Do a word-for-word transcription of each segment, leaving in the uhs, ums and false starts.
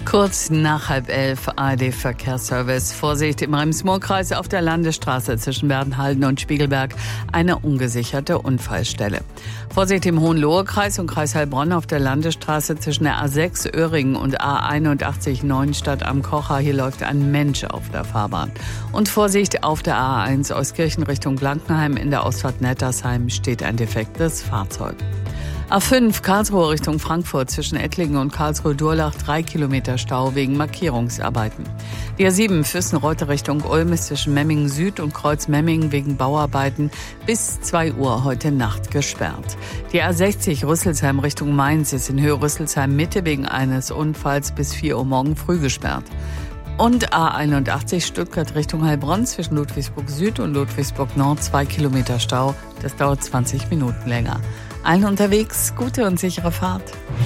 Kurz nach halb elf, A R D-Verkehrsservice. Vorsicht im Rems-Murr-Kreis auf der Landesstraße zwischen Werdenhalden und Spiegelberg. Eine ungesicherte Unfallstelle. Vorsicht im Hohenlohe-Kreis und Kreis Heilbronn auf der Landesstraße zwischen der A sechs Öhringen und A einundachtzig Neuenstadt am Kocher. Hier läuft ein Mensch auf der Fahrbahn. Und Vorsicht auf der A eins Euskirchen Richtung Blankenheim. In der Ausfahrt Nettersheim steht ein defektes Fahrzeug. A fünf Karlsruhe Richtung Frankfurt zwischen Ettlingen und Karlsruhe-Durlach drei Kilometer Stau wegen Markierungsarbeiten. Die A sieben Füssen-Reute Richtung Ulm ist zwischen Memmingen Süd und Kreuz-Memmingen wegen Bauarbeiten bis zwei Uhr heute Nacht gesperrt. Die A sechzig Rüsselsheim Richtung Mainz ist in Höhe Rüsselsheim Mitte wegen eines Unfalls bis vier Uhr morgen früh gesperrt. Und A einundachtzig Stuttgart Richtung Heilbronn zwischen Ludwigsburg Süd und Ludwigsburg Nord zwei Kilometer Stau. Das dauert zwanzig Minuten länger. Allen unterwegs, gute und sichere Fahrt.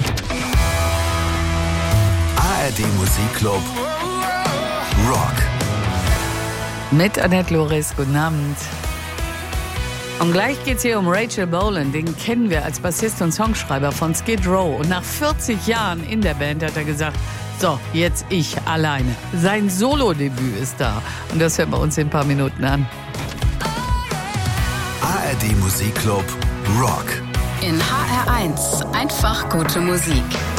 A R D Musikclub Rock. Mit Annette Loris, guten Abend. Und gleich geht's hier um Rachel Bolan. Den kennen wir als Bassist und Songschreiber von Skid Row. Und nach vierzig Jahren in der Band hat er gesagt, so, jetzt ich alleine. Sein Solo-Debüt ist da. Und das hören wir uns in ein paar Minuten an. A R D Musikclub Rock. In H R eins einfach gute Musik.